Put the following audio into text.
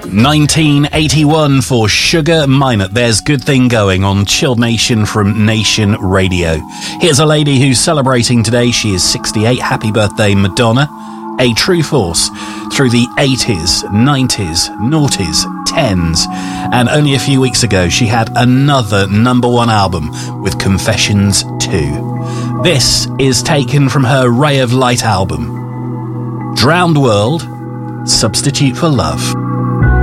1981 for Sugar Minott. There's Good Thing Going on Chilled Nation from Nation Radio. Here's a lady who's celebrating today. She is 68. Happy birthday, Madonna. A true force through the 80s, 90s, noughties, 10s. And only a few weeks ago, she had another #1 album with Confessions 2. This is taken from her Ray of Light album. Drowned World, Substitute for Love.